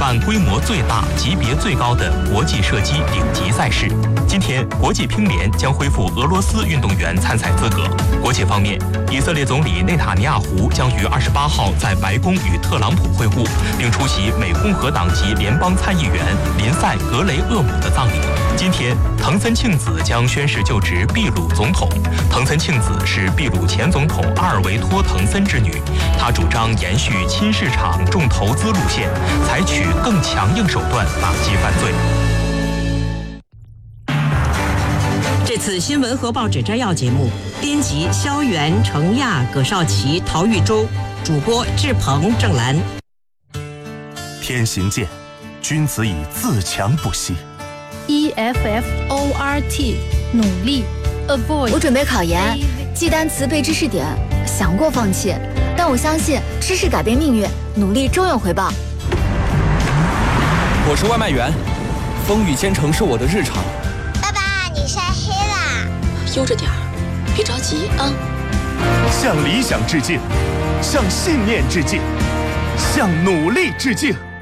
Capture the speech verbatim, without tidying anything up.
办规模最大、级别最高的国际射击顶级赛事。今天，国际乒联将恢复俄罗斯运动员参赛资格。国际方面，以色列总理内塔尼亚胡将于二十八号在白宫与特朗普会晤，并出席美共和党籍联邦参议员林赛·格雷厄姆的葬礼。今天，藤森庆子将宣誓就职秘鲁总统。藤森庆子是秘鲁前总统阿尔维托·藤森之女，她主张延续亲市场重投资路线，采取更强硬手段打击犯罪。 这次新闻和报纸摘要节目，编辑肖元、程亚、葛少奇、陶玉洲，主播志鹏、郑兰。 天行健，君子以自强不息。 E F F O R T 努力 avoid。 我准备考研，记单词背知识点，想过放弃，但我相信知识改变命运，努力终有回报。 我是外卖员，风雨兼程是我的日常。 爸爸，你晒黑啦！ 悠着点儿，别着急啊。 向理想致敬，向信念致敬，向努力致敬。